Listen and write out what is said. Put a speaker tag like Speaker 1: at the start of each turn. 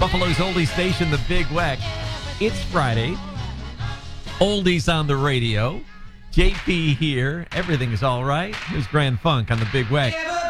Speaker 1: Buffalo's oldie station, The Big Weck. It's Friday. Oldies on the radio. JP here. Everything is all right. Here's Grand Funk on The Big Weck.